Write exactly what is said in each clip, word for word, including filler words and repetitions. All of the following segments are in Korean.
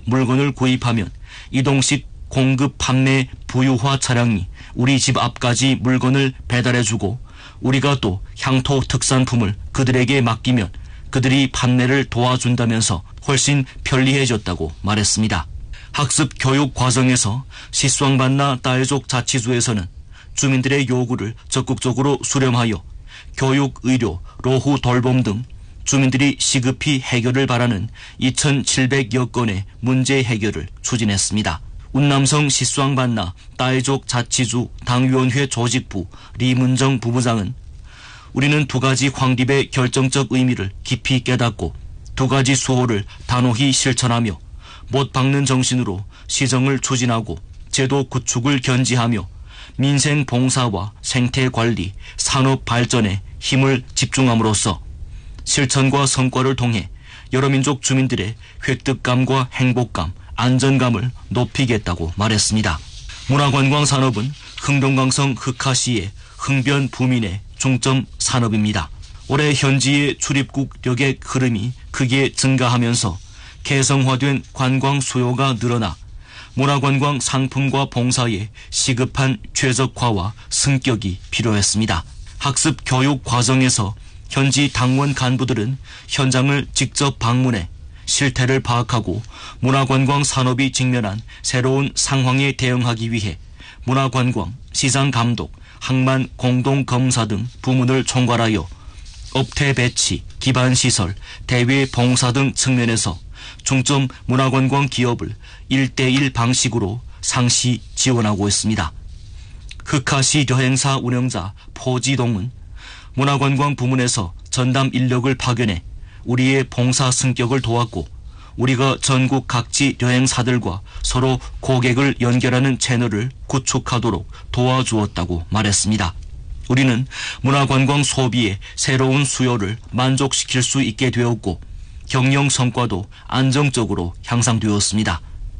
물건을 구입하면 이동식 공급 판매 부유화 차량이 우리 집 앞까지 물건을 배달해주고 우리가 또 향토 특산품을 그들에게 맡기면 그들이 판매를 도와준다면서 훨씬 편리해졌다고 말했습니다. 학습 교육 과정에서 시수앙반나 따이족 자치주에서는 주민들의 요구를 적극적으로 수렴하여 교육, 의료, 노후 돌봄 등 주민들이 시급히 해결을 바라는 이천칠백여 건의 문제 해결을 추진했습니다. 운남성 시수앙반나 따이족 자치주 당위원회 조직부 리문정 부부장은 우리는 두 가지 황립의 결정적 의미를 깊이 깨닫고 두 가지 수호를 단호히 실천하며 못 박는 정신으로 시정을 추진하고 제도 구축을 견지하며 민생 봉사와 생태 관리, 산업 발전에 힘을 집중함으로써 실천과 성과를 통해 여러 민족 주민들의 획득감과 행복감, 안전감을 높이겠다고 말했습니다. 문화관광 산업은 흥동강성 흑하시의 흥변 부민의 중점 산업입니다. 올해 현지의 출입국 여객 흐름이 크게 증가하면서 개성화된 관광 수요가 늘어나 문화관광 상품과 봉사의 시급한 최적화와 승격이 필요했습니다. 학습 교육 과정에서 현지 당원 간부들은 현장을 직접 방문해 실태를 파악하고 문화관광 산업이 직면한 새로운 상황에 대응하기 위해 문화관광, 시장감독, 항만 공동검사 등 부문을 총괄하여 업태 배치, 기반시설, 대외 봉사 등 측면에서 중점 문화관광 기업을 일대일 방식으로 상시 지원하고 있습니다. 흑하시 여행사 운영자 포지동은 문화관광 부문에서 전담 인력을 파견해 우리의 봉사 승격을 도왔고 우리가 전국 각지 여행사들과 서로 고객을 연결하는 채널을 구축하도록 도와주었다고 말했습니다. 우리는 문화관광 소비의 새로운 수요를 만족시킬 수 있게 되었고 경영 성과도 안정적으로 향상되었습니다.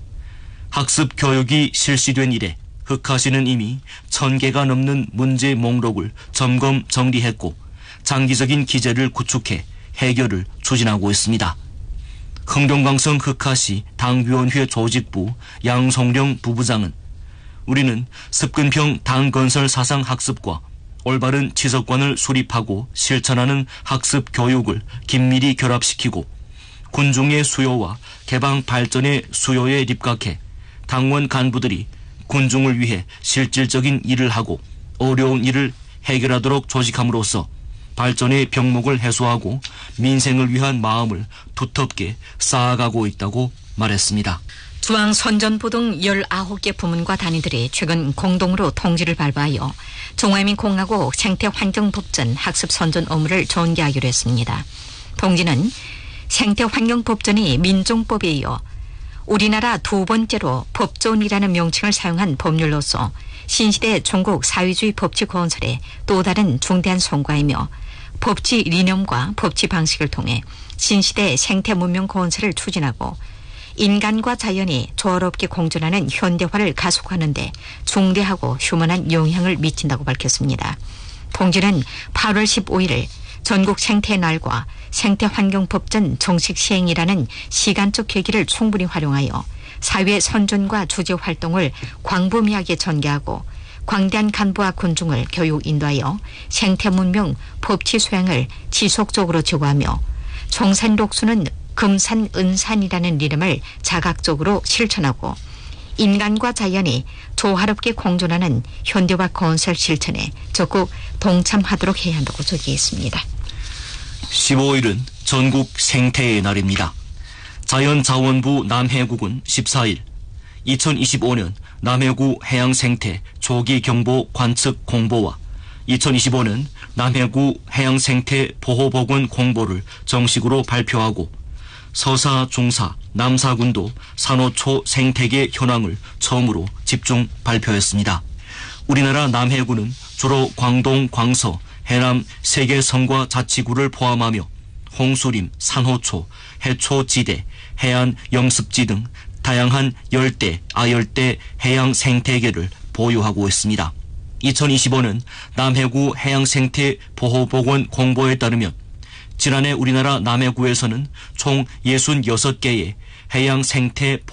학습 교육이 실시된 이래 흑하시는 이미 천 개가 넘는 문제 목록을 점검 정리했고 장기적인 기제를 구축해 해결을 추진하고 있습니다. 흥동강성 흑하시 당위원회 조직부 양송령 부부장은 우리는 습근평 당건설 사상 학습과 올바른 지적관을 수립하고 실천하는 학습 교육을 긴밀히 결합시키고 군중의 수요와 개방 발전의 수요에 입각해 당원 간부들이 군중을 위해 실질적인 일을 하고 어려운 일을 해결하도록 조직함으로써 발전의 병목을 해소하고 민생을 위한 마음을 두텁게 쌓아가고 있다고 말했습니다. 중앙선전부 등 열아홉 개 부문과 단위들이 최근 공동으로 통지를 발부하여 중화민공화국 생태환경법전 학습선전 업무를 전개하기로 했습니다. 통지는 생태환경법전이 민종법에 이어 우리나라 두 번째로 법존이라는 명칭을 사용한 법률로서 신시대 중국 사회주의 법치 건설의 또 다른 중대한 성과이며 법치 리념과 법치 방식을 통해 신시대 생태 문명 건설을 추진하고 인간과 자연이 조화롭게 공존하는 현대화를 가속하는 데 중대하고 휴먼한 영향을 미친다고 밝혔습니다. 통지는 팔월 십오일 전국 생태날과 생태환경법전 정식 시행이라는 시간적 계기를 충분히 활용하여 사회 선전과 주제 활동을 광범위하게 전개하고 광대한 간부와 군중을 교육 인도하여 생태문명 법치 수행을 지속적으로 제고하며 정산독수는 금산은산이라는 이름을 자각적으로 실천하고 인간과 자연이 조화롭게 공존하는 현대화 건설 실천에 적극 동참하도록 해야 한다고 저기했습니다. 십오일은 전국 생태의 날입니다. 자연자원부 남해국은 십사일 이천이십오년 남해구 해양생태 조기경보 관측 공보와 이천이십오년 남해구 해양생태 보호복원 공보를 정식으로 발표하고 서사, 중사, 남사군도 산호초 생태계 현황을 처음으로 집중 발표했습니다. 우리나라 남해구는 주로 광동, 광서, 해남 세 개 성과 자치구를 포함하며 홍수림, 산호초, 해초지대, 해안 영습지 등 다양한 열대, 아열대 해양 생태계를 보유하고 있습니다. 이천이십오년 남해구 해양생태 보호복원 공보에 따르면 지난해 우리나라 남해구에서는 총 육십육 개의 해양생태